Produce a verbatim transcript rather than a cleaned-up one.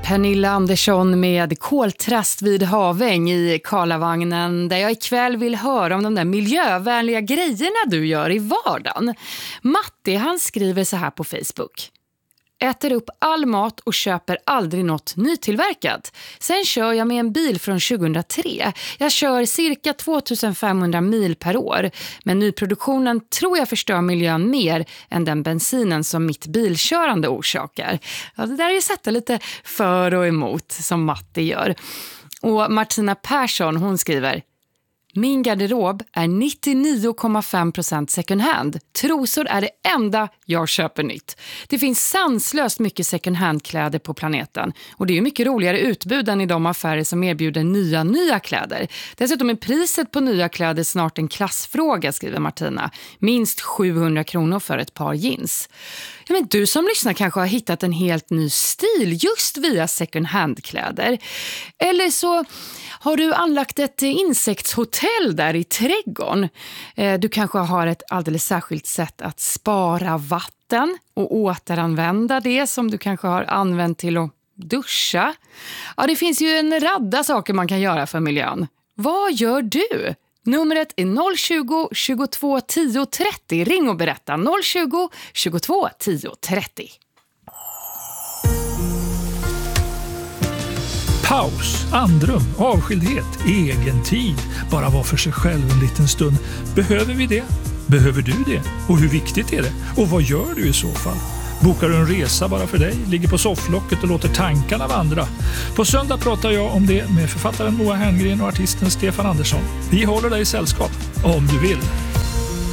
Pernilla Andersson med Koltrast vid Haväng i Karlavagnen, där jag ikväll vill höra om de där miljövänliga grejerna du gör i vardagen. Matti, han skriver så här på Facebook. Äter upp all mat och köper aldrig något nytillverkat. Sen kör jag med en bil från tjugohundratre. Jag kör cirka tvåtusenfemhundra mil per år. Men nyproduktionen tror jag förstör miljön mer än den bensinen som mitt bilkörande orsakar. Ja, det där är sätta lite för och emot som Matti gör. Och Martina Persson, hon skriver: min garderob är nittionio komma fem procent second hand. Trosor är det enda jag köper nytt. Det finns sanslöst mycket second hand-kläder på planeten. Och det är ju mycket roligare utbud än i de affärer som erbjuder nya, nya kläder. Dessutom är priset på nya kläder snart en klassfråga, skriver Martina. Minst sjuhundra kronor för ett par jeans. Ja, men du som lyssnar kanske har hittat en helt ny stil just via second hand-kläder. Eller så har du anlagt ett insektshotell där i trädgården. Du kanske har ett alldeles särskilt sätt att spara vatten och återanvända det som du kanske har använt till att duscha. Ja, det finns ju en radda saker man kan göra för miljön. Vad gör du? Numret är noll tjugo, tjugotvå, tio, trettio. Ring och berätta. noll tjugo, tjugotvå, tio, trettio. Paus, andrum, avskildhet, egen tid. Bara vara för sig själv en liten stund. Behöver vi det? Behöver du det? Och hur viktigt är det? Och vad gör du i så fall? Bokar du en resa bara för dig? Ligger på sofflocket och låter tankarna vandra? På söndag pratar jag om det med författaren Moa Herngren och artisten Stefan Andersson. Vi håller dig i sällskap, om du vill.